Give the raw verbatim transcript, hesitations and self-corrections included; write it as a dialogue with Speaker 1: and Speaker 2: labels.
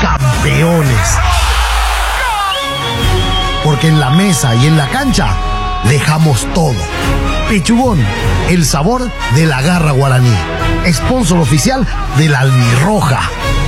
Speaker 1: campeones. Porque en la mesa y en la cancha dejamos todo. Pechugón, el sabor de la garra guaraní. Sponsor oficial de la Albirroja.